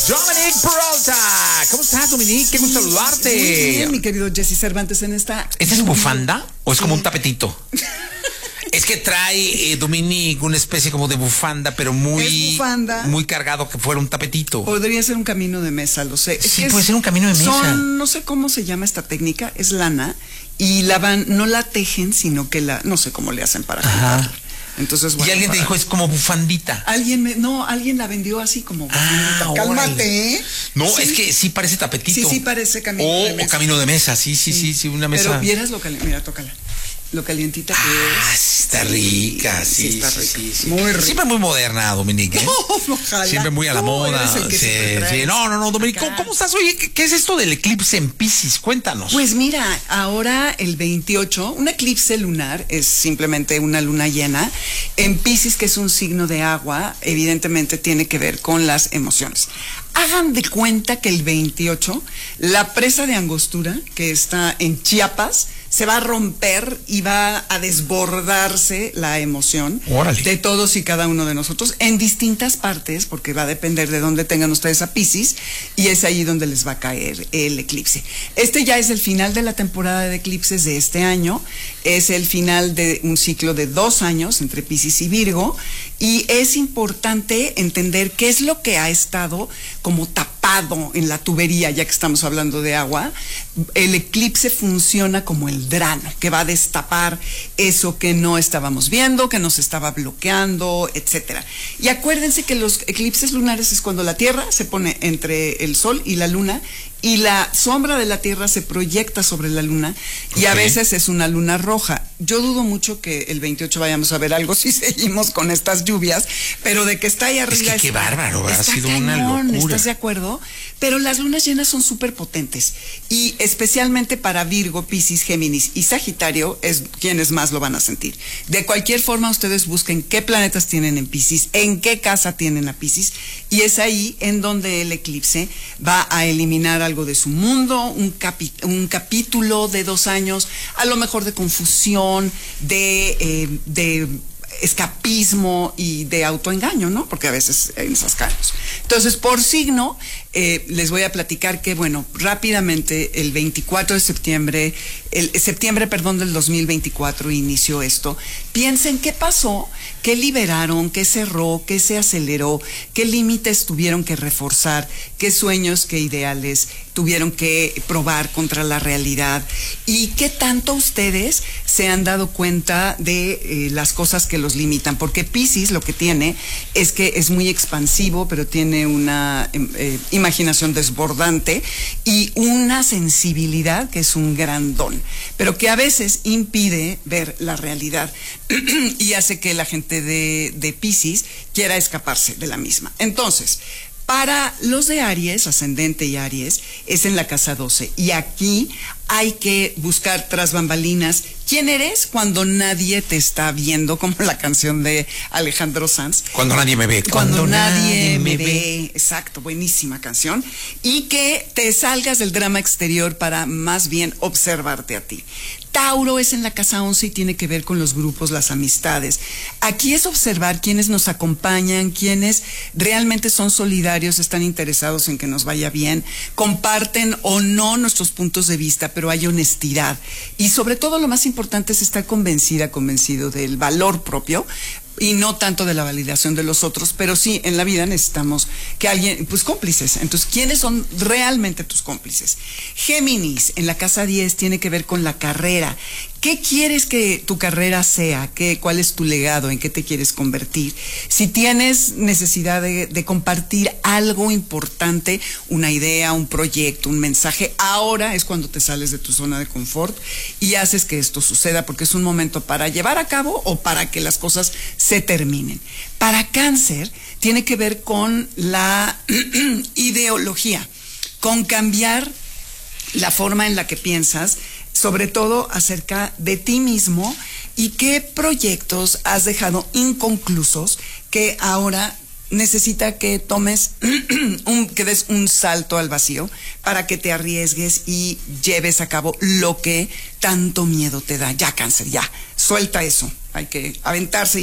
Dominic Peralta. ¿Cómo estás, Dominic? Qué gusto saludarte. Muy bien, mi querido Jesse Cervantes en esta... ¿Esta es bufanda o es como un tapetito? Es que trae, Dominic, una especie como de bufanda, pero muy... Es bufanda. Muy cargado, que fuera un tapetito. Podría ser un camino de mesa, lo sé. Sí, puede ser un camino de mesa. No sé cómo se llama esta técnica, es lana, y no la tejen, sino que no sé cómo le hacen para juntarla. Entonces, bueno, y alguien te dijo, es como bufandita. Alguien la vendió así como bufandita. Cálmate, ¿eh? No, sí. Es que sí parece tapetito. Sí parece camino de mesa. O camino de mesa, sí, una mesa. Pero vieras mira, tócala. Lo calientita que es. Está rica, sí. Está rica. Sí. Muy rica. Siempre muy moderna, Dominic, ¿eh? Ojalá. Siempre muy a la moda. Sí. No, Dominic, ¿cómo estás? Oye, ¿qué es esto del eclipse en Piscis? Cuéntanos. Pues mira, ahora el 28, un eclipse lunar es simplemente una luna llena. En Piscis, que es un signo de agua, evidentemente tiene que ver con las emociones. Hagan de cuenta que el 28, la presa de Angostura, que está en Chiapas, se va a romper y va a desbordarse la emoción de todos y cada uno de nosotros en distintas partes, porque va a depender de dónde tengan ustedes a Piscis, y es ahí donde les va a caer el eclipse. Este ya es el final de la temporada de eclipses de este año, es el final de un ciclo de 2 años entre Piscis y Virgo, y es importante entender qué es lo que ha estado como tapado en la tubería, ya que estamos hablando de agua. El eclipse funciona como el drano, que va a destapar eso que no estábamos viendo, que nos estaba bloqueando, etcétera. Y acuérdense que los eclipses lunares es cuando la Tierra se pone entre el Sol y la Luna, y la sombra de la Tierra se proyecta sobre la Luna, y a veces es una luna roja. Yo dudo mucho que el 28 vayamos a ver algo si seguimos con estas lluvias, pero de que está ahí arriba... Es que qué bárbaro, ha sido cañón, una locura. ¿Estás de acuerdo? Pero las lunas llenas son súper potentes, y especialmente para Virgo, Piscis, Géminis y Sagitario es quienes más lo van a sentir. De cualquier forma, ustedes busquen qué planetas tienen en Piscis, en qué casa tienen a Piscis, y es ahí en donde el eclipse va a eliminar algo de su mundo, un capítulo de 2 años, a lo mejor de confusión, de escapismo y de autoengaño, ¿no? Porque a veces en esas caemos. Entonces, por signo, les voy a platicar que, bueno, rápidamente, el 24 de septiembre, septiembre del 2024 inició esto. Piensen qué pasó, qué liberaron, qué cerró, qué se aceleró, qué límites tuvieron que reforzar, qué sueños, qué ideales tuvieron que probar contra la realidad, y qué tanto ustedes se han dado cuenta de las cosas que los limitan, porque Piscis lo que tiene es que es muy expansivo, pero tiene una imaginación desbordante y una sensibilidad que es un gran don, pero que a veces impide ver la realidad y hace que la gente de Piscis quiera escaparse de la misma. Entonces, para los de Aries, ascendente y Aries, es en la casa 12. Y aquí hay que buscar tras bambalinas quién eres cuando nadie te está viendo, como la canción de Alejandro Sanz. Cuando nadie me ve. Cuando nadie me ve. Exacto, buenísima canción. Y que te salgas del drama exterior para más bien observarte a ti. Tauro es en la casa 11 y tiene que ver con los grupos, las amistades. Aquí es observar quiénes nos acompañan, quiénes realmente son solidarios, están interesados en que nos vaya bien, comparten o no nuestros puntos de vista, pero hay honestidad. Y sobre todo lo más importante es estar convencido del valor propio, y no tanto de la validación de los otros, pero sí, en la vida necesitamos que alguien, pues cómplices. Entonces, ¿quiénes son realmente tus cómplices? Géminis, en la casa 10, tiene que ver con la carrera. ¿Qué quieres que tu carrera sea? ¿Cuál es tu legado? ¿En qué te quieres convertir? Si tienes necesidad de compartir algo importante, una idea, un proyecto, un mensaje, ahora es cuando te sales de tu zona de confort y haces que esto suceda, porque es un momento para llevar a cabo o para que las cosas se terminen. Para Cáncer, tiene que ver con la ideología, con cambiar la forma en la que piensas, sobre todo acerca de ti mismo, y qué proyectos has dejado inconclusos que ahora necesita que tomes, que des un salto al vacío para que te arriesgues y lleves a cabo lo que tanto miedo te da. Ya, Cáncer, ya, suelta eso, hay que aventarse.